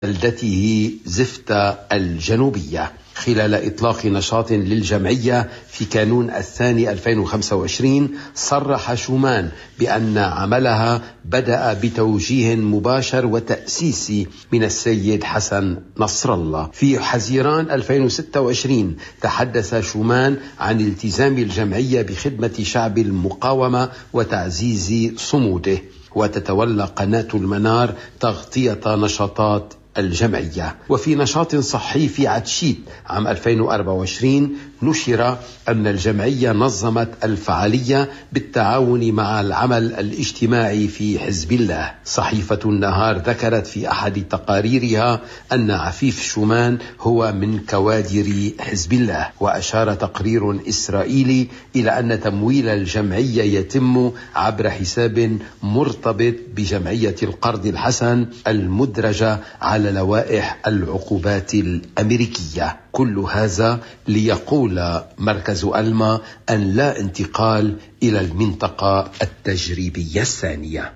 بلدته زفتة الجنوبية. خلال إطلاق نشاط للجمعية في كانون الثاني 2025 صرح شومان بأن عملها بدأ بتوجيه مباشر وتأسيسي من السيد حسن نصر الله. في حزيران 2026 تحدث شومان عن التزام الجمعية بخدمة شعب المقاومة وتعزيز صموده، وتتولى قناة المنار تغطية نشاطات الجمعية. وفي نشاط صحي في عتشيت عام 2024 نشر أن الجمعية نظمت الفعالية بالتعاون مع العمل الاجتماعي في حزب الله. صحيفة النهار ذكرت في أحد تقاريرها أن عفيف شومان هو من كوادر حزب الله. وأشار تقرير إسرائيلي إلى أن تمويل الجمعية يتم عبر حساب مرتبط بجمعية القرض الحسن المدرجة على لوائح العقوبات الأمريكية. كل هذا ليقول مركز ألما أن لا انتقال إلى المنطقة التجريبية الثانية.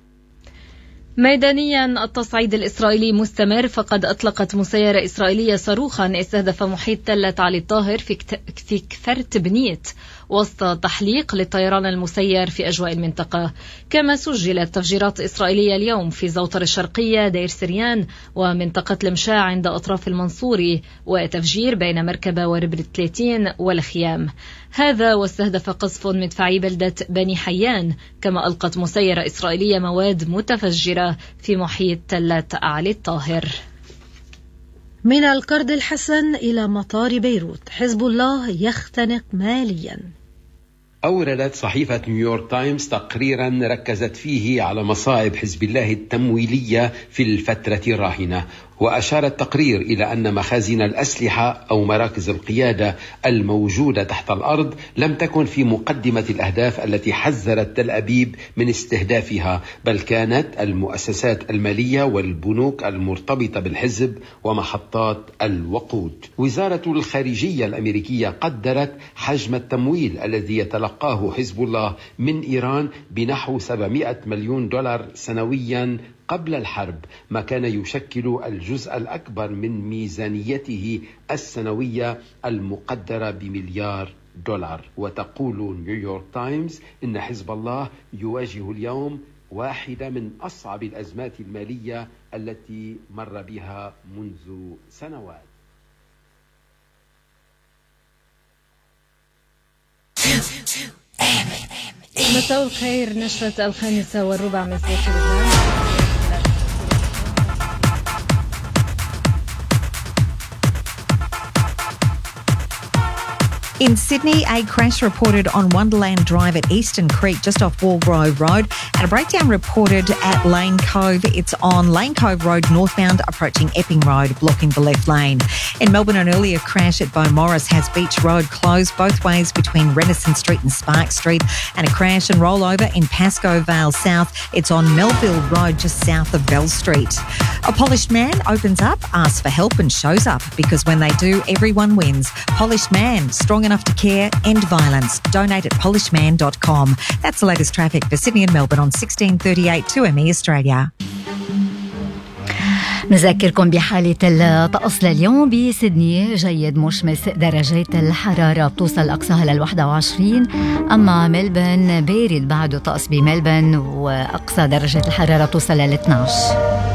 ميدانيا التصعيد الإسرائيلي مستمر، فقد أطلقت مسيرة إسرائيلية صاروخا استهدف محيط تلة علي الطاهر في كفرت بنيت وسط تحليق للطيران المسير في أجواء المنطقة. كما سجلت تفجيرات إسرائيلية اليوم في زوطر الشرقية، دير سريان ومنطقة المشاع عند أطراف المنصوري، وتفجير بين مركبة وربر 30 والخيام. هذا واستهدف قصف مدفعي بلدة بني حيان. كما ألقت مسيرة إسرائيلية مواد متفجرة في محيط تلة علي الطاهر. من القرض الحسن إلى مطار بيروت، حزب الله يختنق ماليا. أوردت صحيفة نيويورك تايمز تقريرا ركزت فيه على مصائب حزب الله التمويلية في الفترة الراهنة. وأشار التقرير إلى أن مخازن الأسلحة أو مراكز القيادة الموجودة تحت الأرض لم تكن في مقدمة الأهداف التي حذرت تل أبيب من استهدافها، بل كانت المؤسسات المالية والبنوك المرتبطة بالحزب ومحطات الوقود. وزارة الخارجية الأمريكية قدرت حجم التمويل الذي يتلقاه حزب الله من إيران بنحو $700 مليون سنويا قبل الحرب، ما كان يشكل الجزء الأكبر من ميزانيته السنوية المقدرة $1 مليار. وتقول نيويورك تايمز إن حزب الله يواجه اليوم واحدة من أصعب الأزمات المالية التي مر بها منذ سنوات. مساء الخير، نشرة 5:15 من صوت لبنان. In Sydney, a crash reported on Wonderland Drive at Eastern Creek, just off Walgrove Road, and a breakdown reported at Lane Cove. It's on Lane Cove Road northbound, approaching Epping Road, blocking the left lane. In Melbourne, an earlier crash at Beaumaris has Beach Road closed both ways between Renaissance Street and Spark Street, and a crash and rollover in Pascoe Vale South. It's on Melville Road, just south of Bell Street. A polished man opens up, asks for help and shows up, because when they do, everyone wins. Polished Man, strong enough to care, end violence. Donate at polishedman.com. That's the latest traffic for Sydney and Melbourne on 1638 2ME Australia. نذكركم بحالة الطقس لليوم بسيدني جيد مشمس، درجات الحرارة بتوصل أقصاها لل21. أما ملبن بارد بعده طقس بملبن، وأقصى درجة الحرارة توصل لل12.